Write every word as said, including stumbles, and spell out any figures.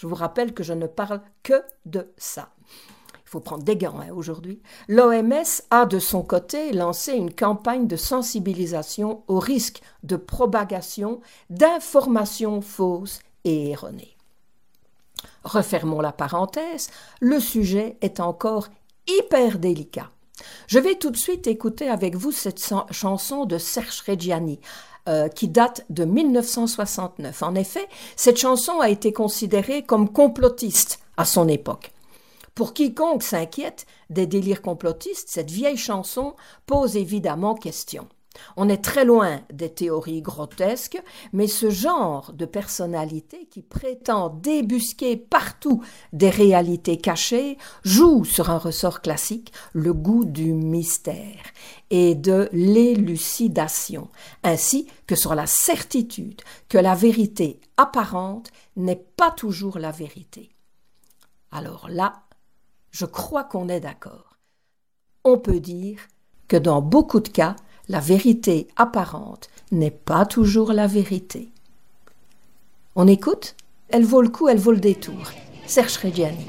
Je vous rappelle que je ne parle que de ça. Il faut prendre des gants hein, aujourd'hui. L'O M S a de son côté lancé une campagne de sensibilisation au risque de propagation d'informations fausses et erronées. Refermons la parenthèse, le sujet est encore hyper délicat. Je vais tout de suite écouter avec vous cette chanson de Serge Reggiani, euh, qui date de mille neuf cent soixante-neuf. En effet, cette chanson a été considérée comme complotiste à son époque. Pour quiconque s'inquiète des délires complotistes, cette vieille chanson pose évidemment question. On est très loin des théories grotesques, mais ce genre de personnalité qui prétend débusquer partout des réalités cachées joue sur un ressort classique, le goût du mystère et de l'élucidation, ainsi que sur la certitude que la vérité apparente n'est pas toujours la vérité. Alors là, je crois qu'on est d'accord. On peut dire que dans beaucoup de cas, la vérité apparente n'est pas toujours la vérité. On écoute ? Elle vaut le coup, elle vaut le détour. Serge Reggiani.